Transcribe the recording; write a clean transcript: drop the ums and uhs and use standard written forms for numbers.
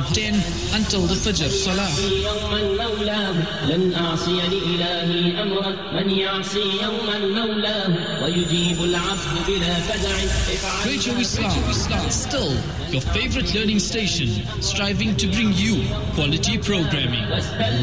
10 until the Fajr Salah. Radio Islam, still your favorite learning station, striving to bring you quality programming.